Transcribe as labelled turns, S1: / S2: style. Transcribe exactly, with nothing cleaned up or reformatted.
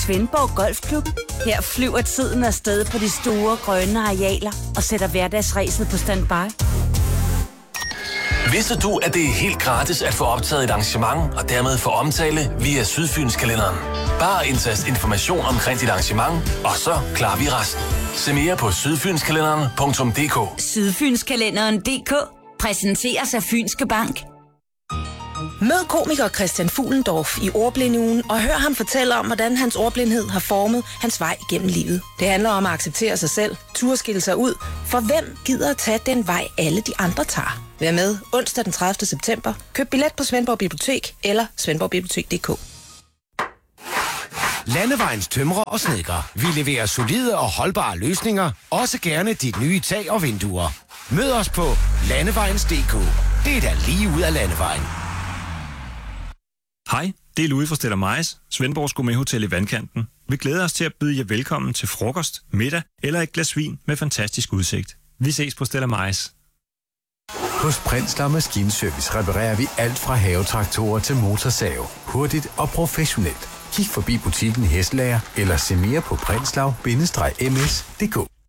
S1: Svendborg Golfklub. Her flyver tiden afsted på de store grønne arealer og sætter hverdagsræset på standby.
S2: Vidste du, at det er helt gratis at få optaget et arrangement og dermed få omtale via Sydfynskalenderen? Bare indtast information omkring dit arrangement, og så klarer vi resten. Se mere på sydfynskalenderen punktum d k.
S1: Sydfynskalenderen punktum d k præsenteres af Fynske Bank.
S3: Mød komiker Christian Fuhlendorf i Ordblindeugen og hør ham fortælle om, hvordan hans ordblindhed har formet hans vej gennem livet. Det handler om at acceptere sig selv, turde skille sig ud, for hvem gider at tage den vej, alle de andre tager? Vær med onsdag den tredivte september. Køb billet på Svendborg Bibliotek eller svendborg bibliotek punktum d k.
S4: Landevejens tømrer og snedker. Vi leverer solide og holdbare løsninger, også gerne dit nye tag og vinduer. Mød os på landevejens punktum d k. Det er da lige ud af landevejen.
S5: Hej, det er Louis fra Stella Meis, Svendborgs Gourmet-hotel i Vandkanten. Vi glæder os til at byde jer velkommen til frokost, middag eller et glas vin med fantastisk udsigt. Vi ses på Stella Meis.
S6: Hos Prindslov Maskinservice reparerer vi alt fra havetraktorer til motorsave. Hurtigt og professionelt. Kig forbi butikken i Hesselager eller se mere på prindslov bindestreg m s punktum d k.